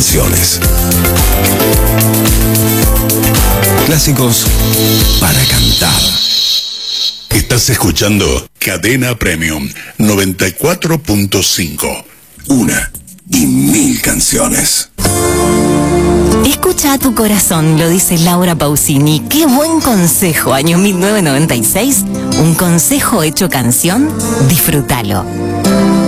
canciones. Clásicos para cantar. Estás escuchando Cadena Premium 94.5. Una y mil canciones. Escucha a tu corazón, lo dice Laura Pausini. Qué buen consejo, año 1996. Un consejo hecho canción. Disfrútalo.